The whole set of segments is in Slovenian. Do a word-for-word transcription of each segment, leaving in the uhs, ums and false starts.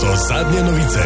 so zadnje novice.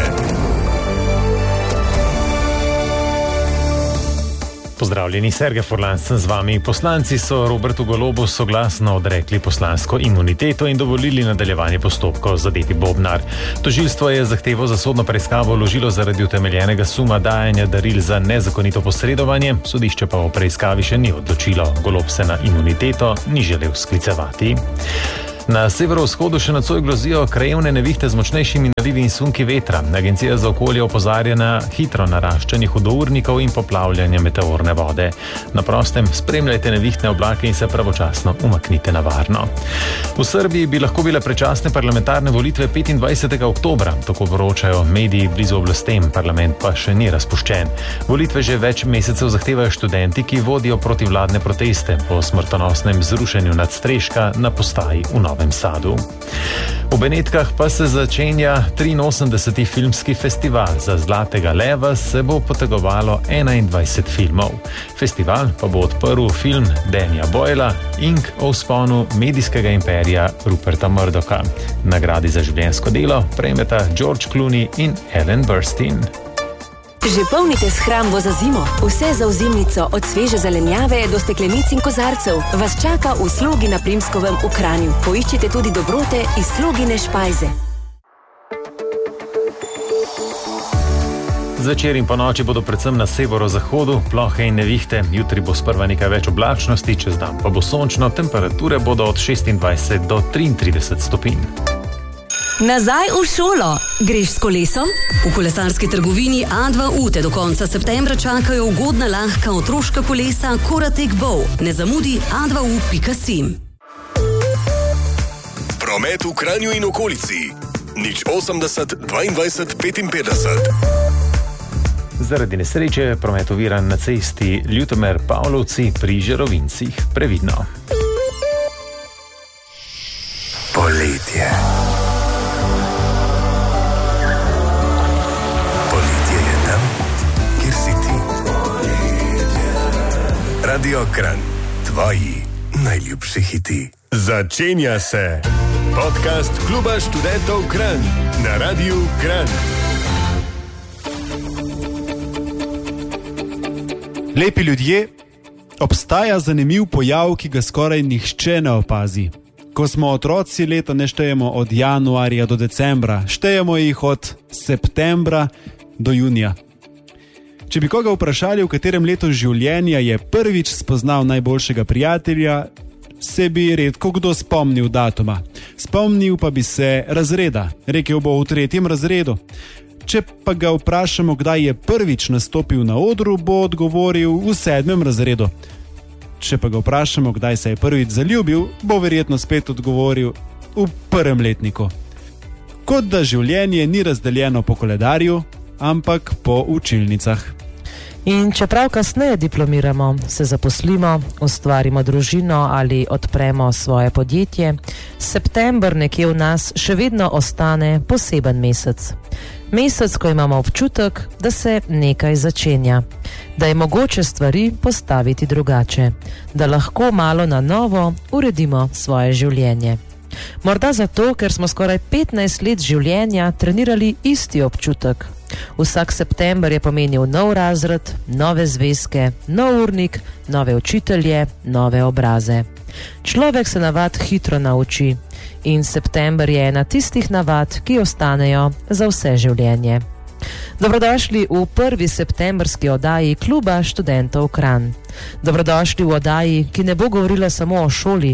Pozdravljeni, Sergej Furlan sem z vami. Poslanci so Robertu Golobu soglasno odrekli poslansko imuniteto in dovolili nadaljevanje postopkov zadeti Bobnar. Tožilstvo je zahtevo za sodno preiskavo vložilo zaradi utemeljenega suma dajanja daril za nezakonito posredovanje, sodišče pa o preiskavi še ni odločilo. Golob se na imuniteto ni želel sklicevati. Na severovzhodu še nocoj grozijo krajevne nevihte z močnejšimi nalivi in sunki vetra. Agencija za okolje opozarja na hitro naraščanje hudournikov in poplavljanje meteorne vode. Na prostem spremljajte nevihtne oblake in se pravočasno umaknite na varno. V Srbiji bi lahko bile predčasne parlamentarne volitve petindvajsetega oktobra, tako vročajo mediji blizu oblastem, parlament pa še ni razpuščen. Volitve že več mesecev zahtevajo študenti, ki vodijo protivladne proteste po smrtonosnem zrušenju nadstreška na postaji v Novem Sadu. V Benetkah pa se začenja triinosemdeseti filmski festival. Za Zlatega leva se bo potegovalo enaindvajset filmov. Festival pa bo odprl film Danja Boyla Ink o vzponu medijskega imperija Ruperta Murdocha. Nagradi za življenjsko delo prejmeta George Clooney in Ellen Burstyn. Že polnite shrambo za zimo. Vse za ozimnico od sveže zelenjave do steklenic in kozarcev vas čaka v Slogi na Primskovem v Kranju. Poiščite tudi dobrote iz Slogine špajze. Zvečer in ponoči bodo predvsem na severozahodu plohe in nevihte. Jutri bo sprva nekaj več oblačnosti, čez dan pa bo sončno. Temperature bodo od šestindvajset do triintrideset stopinj. Nazaj v šolo. Greš s kolesom? V kolesarski trgovini A dva U te do konca septembra čakajo ugodna lahka otroška kolesa Koratek Bow. Ne zamudi a dva u pika si. Promet v Kranju in okolici. nič osemdeset dvaindvajset petinpetdeset. Zaradi nesreče je promet oviran na cesti Ljutomer-Pavlovci pri Žerovincih. Previdno. Poletje. Radio Kran, tvoji najljubši hiti. Začenja se podcast Kluba študentov Kran na Radiu Kran. Lepi ljudje, obstaja zanimiv pojav, ki ga skoraj nihče ne opazi. Ko smo otroci, leta ne štejemo od januarja do decembra, štejemo jih od septembra do junija. Če bi koga vprašali, v katerem letu življenja je prvič spoznal najboljšega prijatelja, se bi redko kdo spomnil datuma. Spomnil pa bi se razreda, rekel bo v tretjem razredu. Če pa ga vprašamo, kdaj je prvič nastopil na odru, bo odgovoril v sedmem razredu. Če pa ga vprašamo, kdaj se je prvič zaljubil, bo verjetno spet odgovoril v prvem letniku. Kot da življenje ni razdeljeno po koledarju, ampak po učilnicah. In čeprav kasneje diplomiramo, se zaposlimo, ustvarimo družino ali odpremo svoje podjetje, september nekje v nas še vedno ostane poseben mesec. Mesec, ko imamo občutek, da se nekaj začenja, da je mogoče stvari postaviti drugače, da lahko malo na novo uredimo svoje življenje. Morda zato, ker smo skoraj petnajst let življenja trenirali isti občutek. Vsak september je pomenil nov razred, nove zvezke, nov urnik, nove učitelje, nove obraze. Človek se navad hitro nauči in september je ena tistih navad, ki ostanejo za vse življenje. Dobrodošli v prvi septembrski oddaji Kluba študentov Kran. Dobrodošli v oddaji, ki ne bo govorila samo o šoli.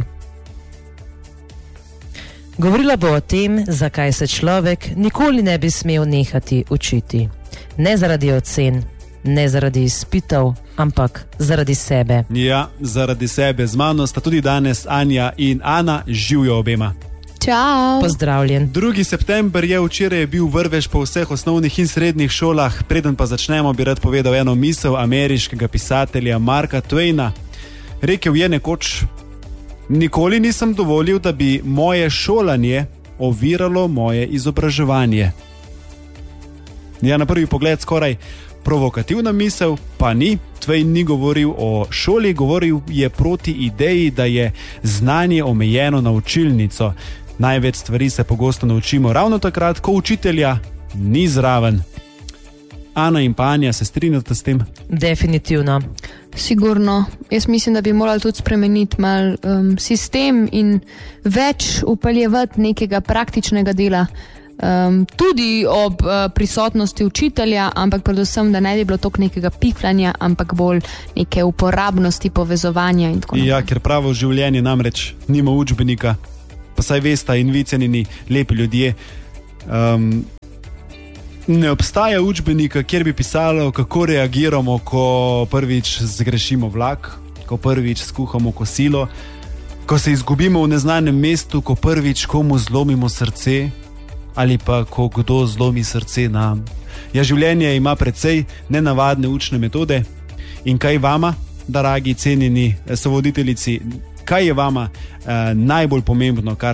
Govorila bo o tem, zakaj se človek nikoli ne bi smel nehati učiti. Ne zaradi ocen, ne zaradi izpitev, ampak zaradi sebe. Ja, zaradi sebe. Z mano sta tudi danes Anja in Ana, živijo obema. Čau. Pozdravljen. drugi september je včeraj je bil vrvež po vseh osnovnih in srednjih šolah. Preden pa začnemo, bi rad povedal eno misel ameriškega pisatelja Marka Twaina. Rekel je nekoč: nikoli nisem dovolil, da bi moje šolanje oviralo moje izobraževanje. Ja, na prvi pogled skoraj provokativna misel, pa ni. Twain ni govoril o šoli, govoril je proti ideji, da je znanje omejeno na učilnico. Največ stvari se pogosto naučimo ravno takrat, ko učitelja ni zraven. Ana in pa Anja, se strinjate s tem? Definitivno. Sigurno. Jaz mislim, da bi morali tudi spremeniti mal um, sistem in več upeljevati nekega praktičnega dela. Um, tudi ob uh, prisotnosti učitelja, ampak predvsem, da ne bi bilo toliko nekega pifljanja, ampak bolj neke uporabnosti, povezovanja in tako naprej. Ja, ker pravo življenje namreč nima učbenika, pa saj veste in vi cenjeni lepi ljudje. Um, ne obstaja učbenika, kjer bi pisalo, kako reagiramo, ko prvič zgrešimo vlak, ko prvič skuhamo kosilo, ko se izgubimo v neznanem mestu, ko prvič komu zlomimo srce, ali pa ko kdo zlomi srce nam. Ja, življenje ima precej nenavadne učne metode. In kaj vama, dragi cenjeni sovoditeljici, kaj je vama eh, najbolj pomembno, kar